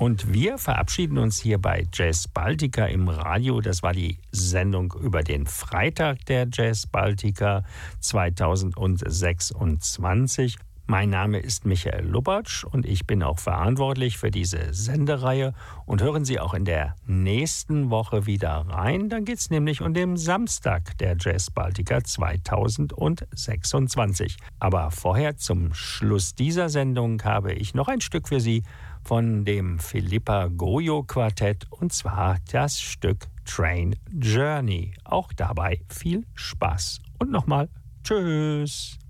Und wir verabschieden uns hier bei Jazz Baltica im Radio. Das war die Sendung über den Freitag der Jazz Baltica 2026. Mein Name ist Michael Lubbatsch und ich bin auch verantwortlich für diese Sendereihe. Und hören Sie auch in der nächsten Woche wieder rein. Dann geht es nämlich um den Samstag der Jazz Baltica 2026. Aber vorher, zum Schluss dieser Sendung, habe ich noch ein Stück für Sie von dem Philippa Goyo Quartett, und zwar das Stück Train Journey. Auch dabei viel Spaß. Und nochmal Tschüss.